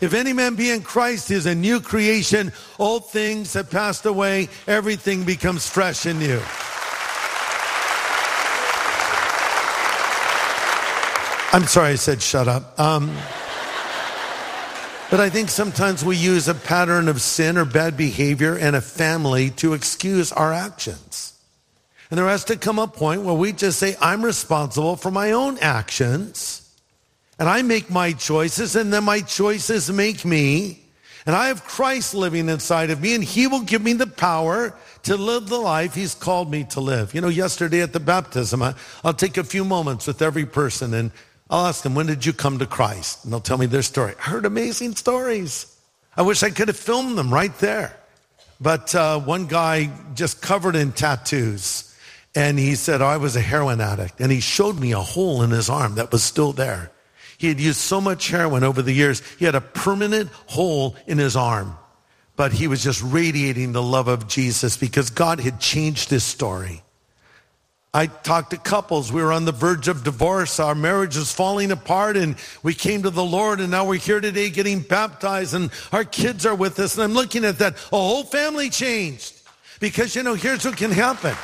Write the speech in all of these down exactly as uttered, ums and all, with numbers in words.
If any man be in Christ, he is a new creation. Old things have passed away. Everything becomes fresh and new. I'm sorry I said shut up. Um, but I think sometimes we use a pattern of sin or bad behavior in a family to excuse our actions. And there has to come a point where we just say, I'm responsible for my own actions. And I make my choices, and then my choices make me. And I have Christ living inside of me, and he will give me the power to live the life he's called me to live. You know, yesterday at the baptism, I, I'll take a few moments with every person, and I'll ask them, when did you come to Christ? And they'll tell me their story. I heard amazing stories. I wish I could have filmed them right there. But uh, one guy just covered in tattoos, and he said, oh, I was a heroin addict. And he showed me a hole in his arm that was still there. He had used so much heroin over the years, he had a permanent hole in his arm. But he was just radiating the love of Jesus because God had changed his story. I talked to couples. We were on the verge of divorce. Our marriage was falling apart, and we came to the Lord, and now we're here today getting baptized, and our kids are with us. And I'm looking at that. A whole family changed. Because, you know, here's what can happen.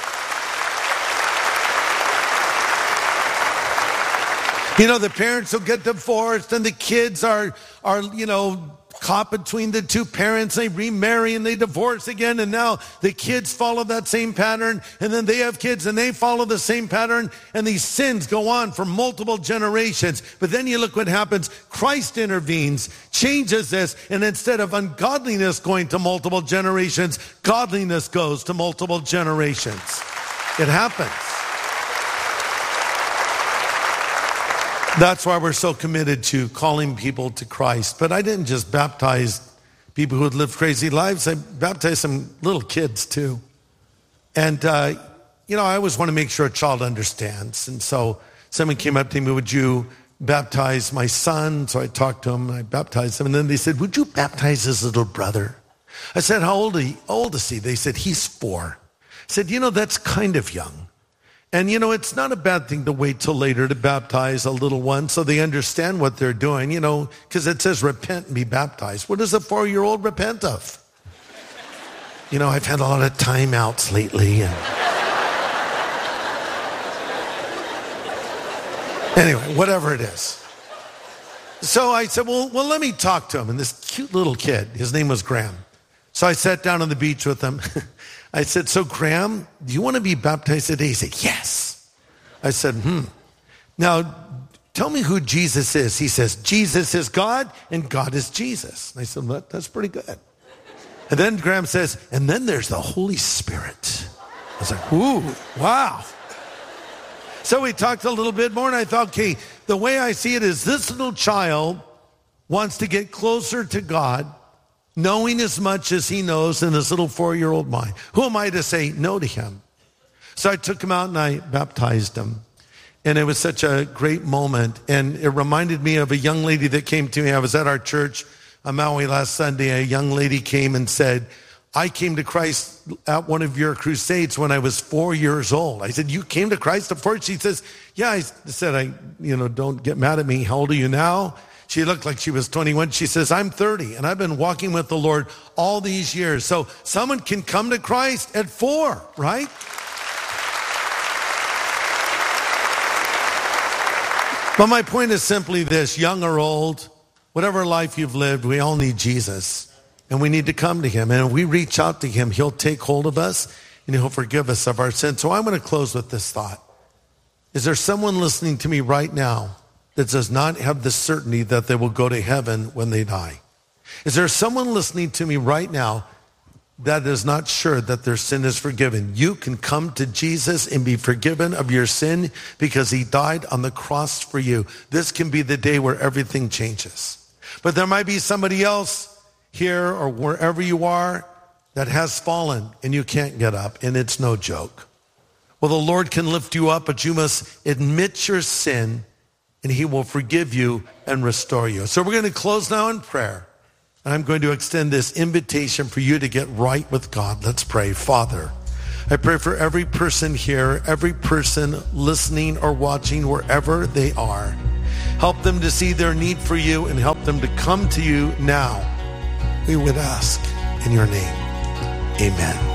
You know, the parents will get divorced, and the kids are, are you know, caught between the two parents. They remarry and they divorce again, and now the kids follow that same pattern, and then they have kids and they follow the same pattern, and these sins go on for multiple generations. But then you look what happens. Christ intervenes, changes this, and instead of ungodliness going to multiple generations, godliness goes to multiple generations. It happens. That's why we're so committed to calling people to Christ. But I didn't just baptize people who had lived crazy lives. I baptized some little kids too. And, uh, you know, I always want to make sure a child understands. And so someone came up to me, would you baptize my son? So I talked to him and I baptized him. And then they said, would you baptize his little brother? I said, how old, are he? How old is he? They said, he's four. I said, you know, that's kind of young. And, you know, it's not a bad thing to wait till later to baptize a little one so they understand what they're doing, you know, because it says repent and be baptized. What does a four-year-old repent of? You know, I've had a lot of timeouts lately. And anyway, whatever it is. So I said, well, well, let me talk to him. And this cute little kid, his name was Graham. So I sat down on the beach with him. I said, so Graham, do you want to be baptized today? He said, yes. I said, hmm. Now, tell me who Jesus is. He says, Jesus is God and God is Jesus. And I said, well, that's pretty good. And then Graham says, and then there's the Holy Spirit. I was like, ooh, wow. So we talked a little bit more, and I thought, okay, the way I see it is this little child wants to get closer to God, knowing as much as he knows in his little four-year-old mind. Who am I to say no to him? So I took him out and I baptized him. And it was such a great moment. And it reminded me of a young lady that came to me. I was at our church on Maui last Sunday. A young lady came and said, I came to Christ at one of your crusades when I was four years old. I said, you came to Christ at four? She says, yeah. I said, I, you know, don't get mad at me. How old are you now? She looked like she was twenty-one. She says, I'm thirty, and I've been walking with the Lord all these years. So someone can come to Christ at four, right? But my point is simply this, young or old, whatever life you've lived, we all need Jesus. And we need to come to him. And if we reach out to him, he'll take hold of us and he'll forgive us of our sins. So I'm going to close with this thought. Is there someone listening to me right now that does not have the certainty that they will go to heaven when they die? Is there someone listening to me right now that is not sure that their sin is forgiven? You can come to Jesus and be forgiven of your sin because he died on the cross for you. This can be the day where everything changes. But there might be somebody else here or wherever you are that has fallen and you can't get up, and it's no joke. Well, the Lord can lift you up, but you must admit your sin and he will forgive you and restore you. So we're going to close now in prayer. And I'm going to extend this invitation for you to get right with God. Let's pray. Father, I pray for every person here, every person listening or watching wherever they are. Help them to see their need for you and help them to come to you now. We would ask in your name. Amen.